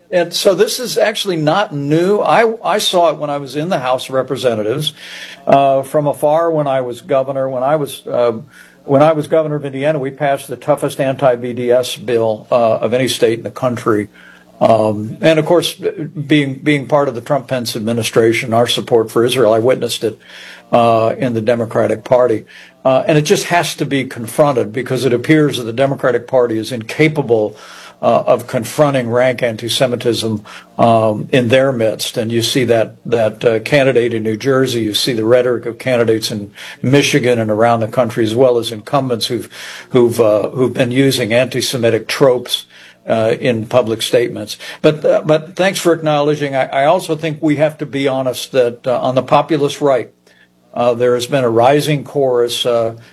And so this is actually not new. I saw it when I was in the House of Representatives from afar when I was governor. When I was governor of Indiana, we passed the toughest anti-BDS bill of any state in the country. And of course, being part of the Trump-Pence administration, our support for Israel, I witnessed it in the Democratic Party. And it just has to be confronted because it appears that the Democratic Party is incapable of confronting rank anti-Semitism in their midst. And you see that candidate in New Jersey, you see the rhetoric of candidates in Michigan and around the country, as well as incumbents who've been using anti-Semitic tropes in public statements. But thanks for acknowledging. I also think we have to be honest that on the populist right, there has been a rising chorus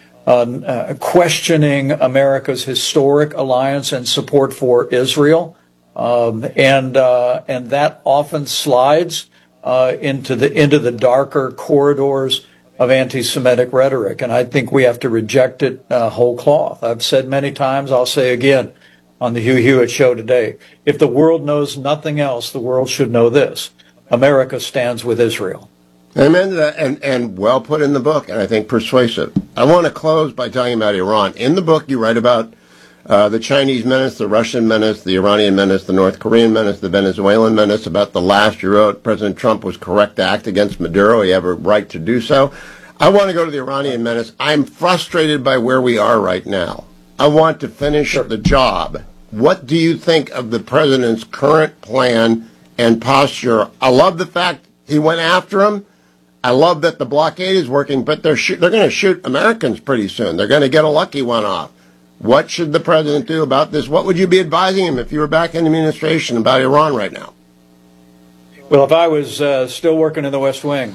questioning America's historic alliance and support for Israel, and that often slides into the darker corridors of anti-Semitic rhetoric. And I think we have to reject it whole cloth. I've said many times, I'll say again on the Hugh Hewitt Show today, if the world knows nothing else, the world should know this: America stands with Israel. Amen to that, and well put in the book, and I think persuasive. I want to close by talking about Iran. In the book, you write about the Chinese menace, the Russian menace, the Iranian menace, the North Korean menace, the Venezuelan menace. About the last, you wrote, President Trump was correct to act against Maduro. He had a right to do so. I want to go to the Iranian menace. I'm frustrated by where we are right now. I want to finish the job. What do you think of the president's current plan and posture? I love the fact he went after him. I love that the blockade is working, but they're going to shoot Americans pretty soon. They're going to get a lucky one off. What should the president do about this? What would you be advising him if you were back in the administration about Iran right now? Well, if I was still working in the West Wing,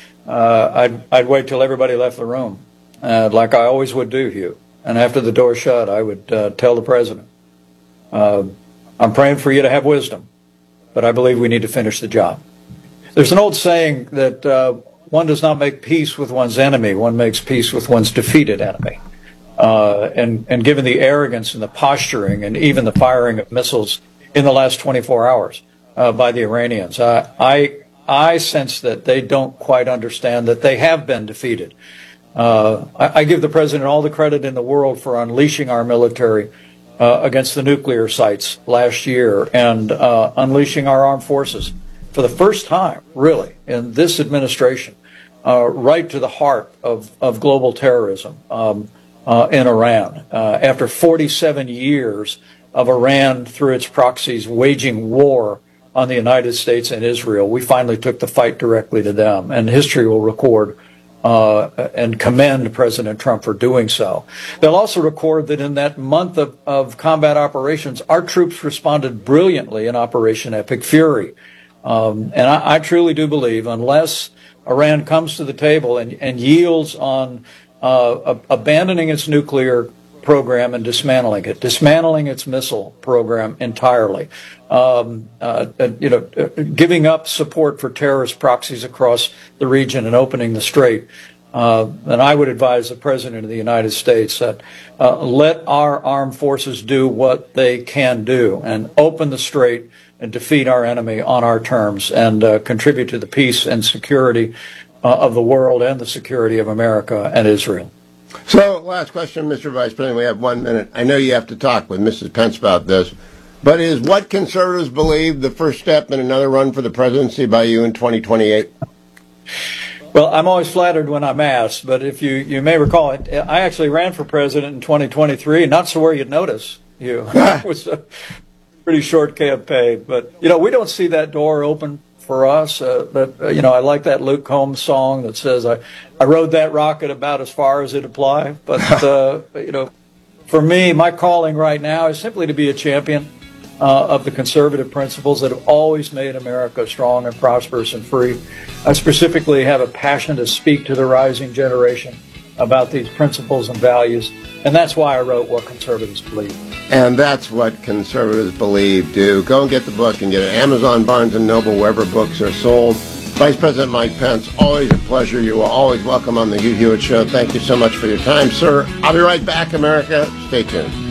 I'd wait till everybody left the room, like I always would do, Hugh. And after the door shut, I would tell the president, I'm praying for you to have wisdom, but I believe we need to finish the job. There's an old saying that one does not make peace with one's enemy, one makes peace with one's defeated enemy. And given the arrogance and the posturing and even the firing of missiles in the last 24 hours by the Iranians, I sense that they don't quite understand that they have been defeated. I give the president all the credit in the world for unleashing our military against the nuclear sites last year and unleashing our armed forces for the first time, really, in this administration, right to the heart of global terrorism in Iran. After 47 years of Iran, through its proxies, waging war on the United States and Israel, we finally took the fight directly to them. And history will record and commend President Trump for doing so. They'll also record that in that month of combat operations, our troops responded brilliantly in Operation Epic Fury. And I truly do believe unless Iran comes to the table and yields on abandoning its nuclear program and dismantling its missile program entirely, giving up support for terrorist proxies across the region and opening the strait, then I would advise the President of the United States that let our armed forces do what they can do and open the strait and defeat our enemy on our terms and contribute to the peace and security of the world and the security of America and Israel. So, last question, Mr. Vice President. We have 1 minute. I know you have to talk with Mrs. Pence about this, but is what conservatives believe the first step in another run for the presidency by you in 2028? Well, I'm always flattered when I'm asked, but if you may recall, I actually ran for president in 2023, not so where you'd notice. It was a pretty short campaign, but, we don't see that door open for us. I like that Luke Combs song that says, I rode that rocket about as far as it'd fly. But, for me, my calling right now is simply to be a champion of the conservative principles that have always made America strong and prosperous and free. I specifically have a passion to speak to the rising generation about these principles and values, and that's why I wrote What Conservatives Believe. And that's what conservatives believe. Do go and get the book and get it at Amazon, Barnes & Noble, wherever books are sold. Vice President Mike Pence, always a pleasure. You are always welcome on the Hugh Hewitt Show. Thank you so much for your time, sir. I'll be right back, America. Stay tuned.